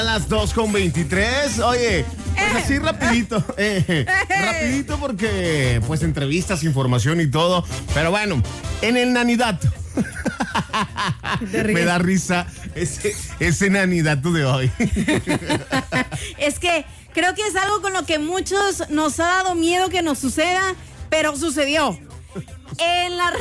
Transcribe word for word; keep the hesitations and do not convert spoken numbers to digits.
A las dos con veintitrés. Oye, pues así rapidito. Eh, rapidito porque pues entrevistas, información y todo. Pero bueno, en el nanidato. Me da risa ese, ese nanidato de hoy. Es que creo que es algo con lo que muchos nos ha dado miedo que nos suceda, pero sucedió. En la